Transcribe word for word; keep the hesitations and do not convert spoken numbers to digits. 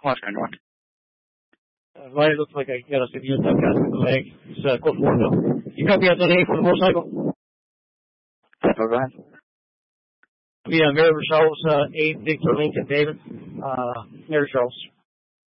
What's going on? Uh, right, it looks like I got us in here, that guy's in the leg. It's uh, close one though. You copy out that A for the motorcycle? Go ahead. Yeah, Mary Rochelle's uh, eight, Victor Lincoln David. Uh, Mary Rochelle's.